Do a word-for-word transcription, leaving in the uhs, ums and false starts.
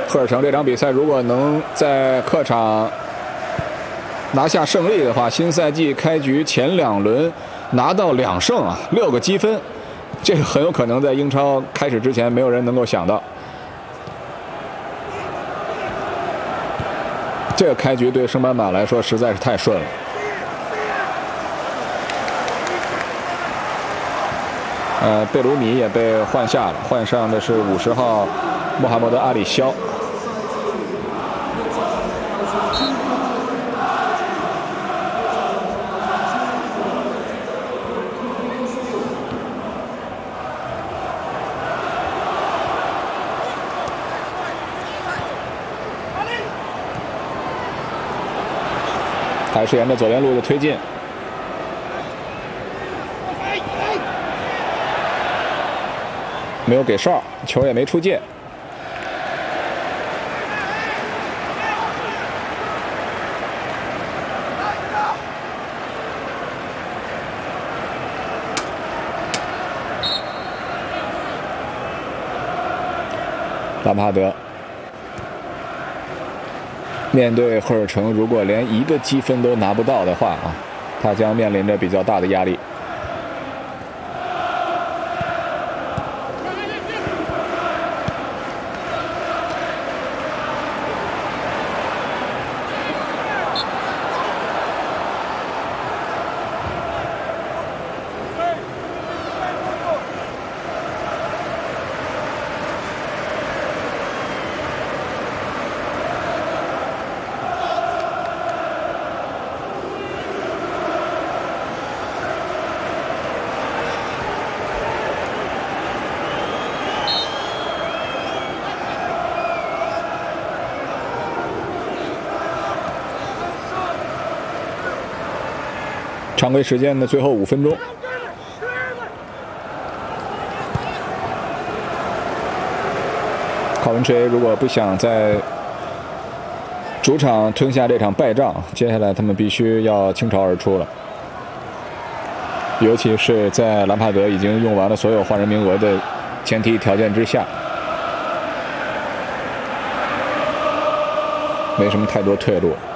赫尔城这场比赛如果能在客场拿下胜利的话，新赛季开局前两轮拿到两胜啊，六个积分，这个很有可能在英超开始之前没有人能够想到。这个开局对圣班马来说实在是太顺了。呃，贝鲁米也被换下了，换上的是五十号穆罕默德·阿里肖。还是沿着左边路的推进。没有给哨，球也没出界。拉帕德面对赫尔城，如果连一个积分都拿不到的话啊，他将面临着比较大的压力。常规时间的最后五分钟，考文垂如果不想在主场吞下这场败仗，接下来他们必须要倾巢而出了。尤其是在兰帕德已经用完了所有换人名额的前提条件之下，没什么太多退路。